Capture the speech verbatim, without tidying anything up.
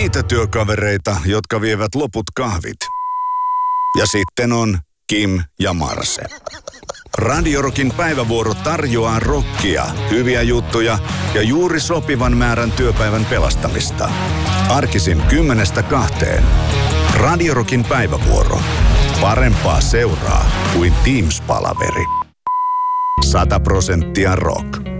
niitä työkavereita, jotka vievät loput kahvit. Ja sitten on Kim ja Marse. Radio Rockin päivävuoro tarjoaa rockia, hyviä juttuja ja juuri sopivan määrän työpäivän pelastamista. Arkisin kymmenestä kahteen. Radio Rockin päivävuoro. Parempaa seuraa kuin Teams-palaveri. Sata prosenttia rock.